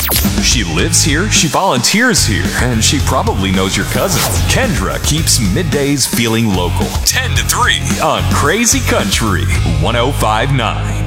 She lives here, she volunteers here, and she probably knows your cousin. Kendra keeps middays feeling local. 10 to 3 on Crazy Country 1059.